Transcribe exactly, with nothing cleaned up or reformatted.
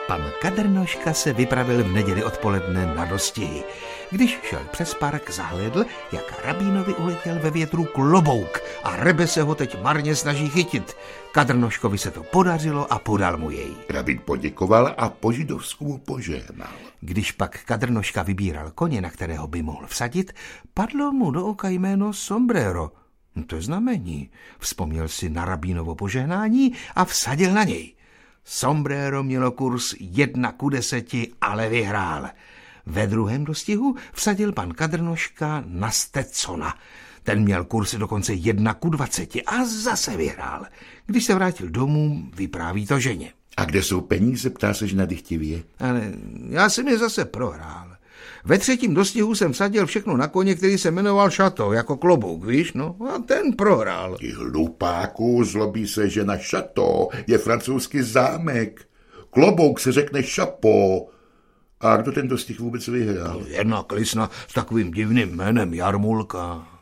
Pan Kadrnoška se vypravil v neděli odpoledne na dostihy. Když šel přes park, zahlédl, jak rabínovi uletěl ve větru klobouk a Rebe se ho teď marně snaží chytit. Kadrnoškovi se to podařilo a podal mu jej. Rabín poděkoval a po židovsku mu požehnal. Když pak Kadrnoška vybíral koně, na kterého by mohl vsadit, padlo mu do oka jméno Sombrero. No to je znamení. Vzpomněl si na rabínovo požehnání a vsadil na něj. Sombrero mělo kurz jedna ku deseti, ale vyhrál. Ve druhém dostihu vsadil pan Kadrnoška na Stetsona. Ten měl kurz dokonce jedna ku dvaceti a zase vyhrál. Když se vrátil domů, vypráví to ženě. A kde jsou peníze, ptá se žena dychtivě. Ale já jsem je zase prohrál. Ve třetím dostihu jsem vsadil všechno na koně, který se jmenoval Šato, jako klobouk, víš, no, a ten prohrál. Ty hlupáku, zlobí se žena, Šato je francouzský zámek. Klobouk se řekne šapo. A kdo ten dostih vůbec vyhrál? Jedna klisna s takovým divným jménem Jarmulka.